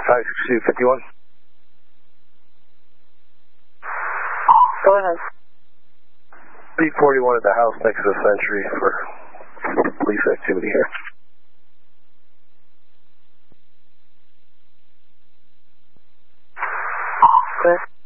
56251. Go ahead. B41 at the house next to the Century for police activity here. Good.